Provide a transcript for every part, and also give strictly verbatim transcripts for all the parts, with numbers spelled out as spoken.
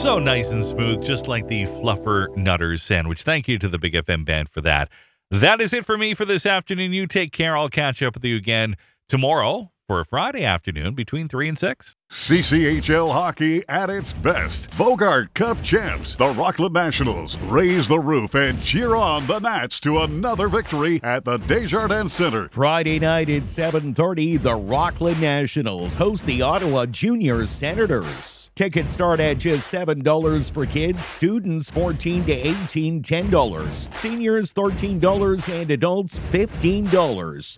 So nice and smooth, just like the Fluffer Nutters sandwich. Thank you to the Big F M band for that. That is it for me for this afternoon. You take care. I'll catch up with you again tomorrow for a Friday afternoon between three and six. C C H L hockey at its best. Bogart Cup champs, the Rockland Nationals, raise the roof and cheer on the Nats to another victory at the Desjardins Center. Friday night at seven thirty, the Rockland Nationals host the Ottawa Junior Senators. Tickets start at just seven dollars for kids, students fourteen to eighteen, ten dollars, seniors thirteen dollars, and adults fifteen dollars.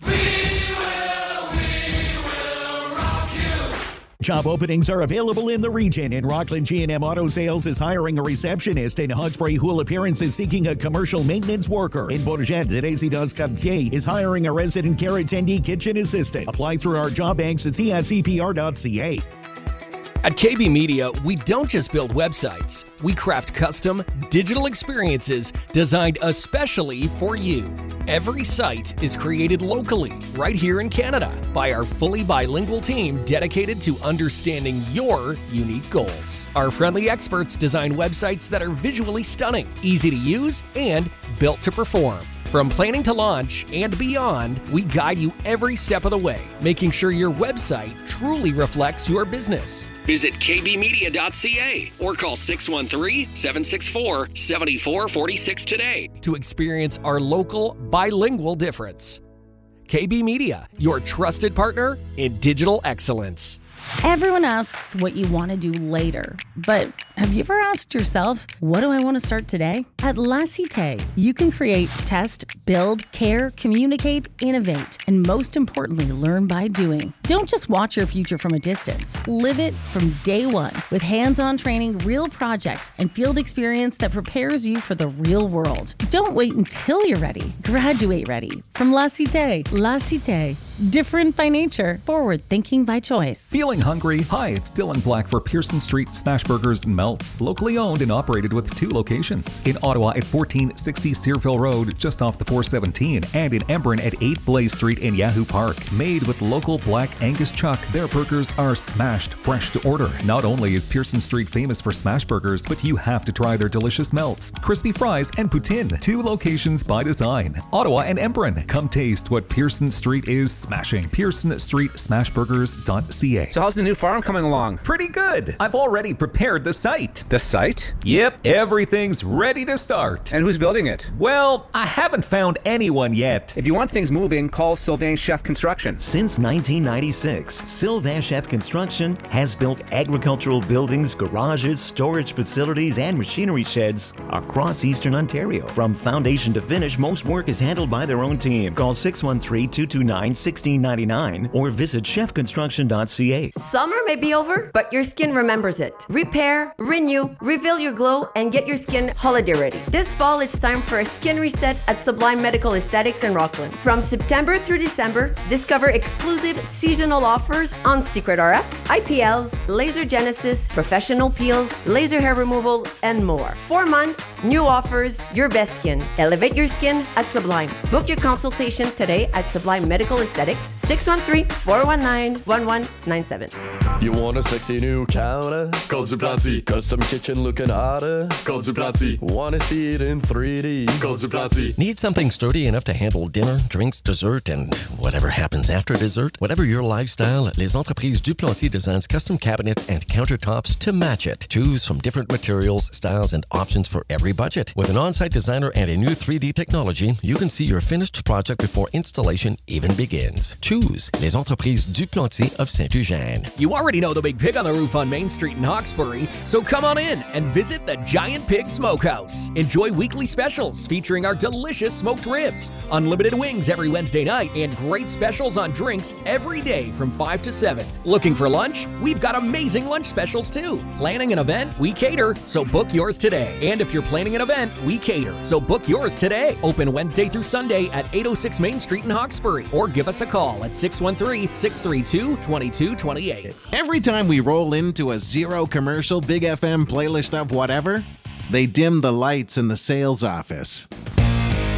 Job openings are available in the region, and Rockland G and M Auto Sales is hiring a receptionist, and Hawkesbury Houle Appearance is seeking a commercial maintenance worker. In Bourget, the Résidence Cartier is hiring a resident care attendee kitchen assistant. Apply through our job banks at c s e p r dot c a. At K B Media, we don't just build websites. We craft custom, digital experiences designed especially for you. Every site is created locally, right here in Canada, by our fully bilingual team dedicated to understanding your unique goals. Our friendly experts design websites that are visually stunning, easy to use, and built to perform. From planning to launch and beyond, we guide you every step of the way, making sure your website truly reflects your business. Visit k b media dot c a or call six one three, seven six four, seven four four six today to experience our local bilingual difference. K B Media, your trusted partner in digital excellence. Everyone asks what you want to do later, but have you ever asked yourself, what do I want to start today? At La Cité, you can create, test, build, care, communicate, innovate, and most importantly, learn by doing. Don't just watch your future from a distance. Live it from day one with hands-on training, real projects, and field experience that prepares you for the real world. Don't wait until you're ready. Graduate ready. From La Cité, La Cité. Different by nature, forward thinking by choice. Feeling hungry? Hi, it's Dylan Black for Pearson Street Smash Burgers and Melts, locally owned and operated with two locations. In Ottawa at fourteen sixty Searville Road, just off the four seventeen, and in Embrun at eight Blaze Street in Yahoo Park. Made with local black Angus chuck, their burgers are smashed fresh to order. Not only is Pearson Street famous for smash burgers, but you have to try their delicious melts, crispy fries, and poutine. Two locations by design, Ottawa and Embrun. Come taste what Pearson Street is smashing. Pearson Street Smash Burgers dot c a. So how's the new farm coming along? Pretty good. I've already prepared the site. The site? Yep, everything's ready to start. And who's building it? Well, I haven't found anyone yet. If you want things moving, call Sylvain Chef Construction. Since nineteen ninety-six, Sylvain Chef Construction has built agricultural buildings, garages, storage facilities, and machinery sheds across Eastern Ontario. From foundation to finish, most work is handled by their own team. Call six one three, two two nine, one six nine nine or visit chef construction dot c a. Summer may be over, but your skin remembers it. Repair, renew, reveal your glow, and get your skin holiday ready. This fall, it's time for a skin reset at Sublime Medical Aesthetics in Rockland. From September through December, discover exclusive seasonal offers on Secret R F, I P Ls, laser genesis, professional peels, laser hair removal, and more. Four months, new offers, your best skin. Elevate your skin at Sublime. Book your consultation today at Sublime Medical Aesthetics, six one three, four one nine, one one nine seven. You want a sexy new counter? Call Duplanty. Custom kitchen looking hotter? Call Duplanty. Want to see it in three D? Call Duplanty. Need something sturdy enough to handle dinner, drinks, dessert, and whatever happens after dessert? Whatever your lifestyle, Les Entreprises Duplanty designs custom cabinets and countertops to match it. Choose from different materials, styles, and options for every budget. With an on-site designer and a new three D technology, you can see your finished project before installation even begins. Choose Les Entreprises Duplanty of Saint-Eugène. You already know the Big Pig on the Roof on Main Street in Hawkesbury, so come on in and visit the Giant Pig Smokehouse. Enjoy weekly specials featuring our delicious smoked ribs, unlimited wings every Wednesday night, and great specials on drinks every day from five to seven. Looking for lunch? We've got amazing lunch specials too. Planning an event? We cater, so book yours today. And if you're planning an event, we cater, so book yours today. Open Wednesday through Sunday at eight oh six Main Street in Hawkesbury, or give us a call at six one three, six three two, two two two eight. Every time we roll into a zero commercial Big F M playlist of whatever, they dim the lights in the sales office.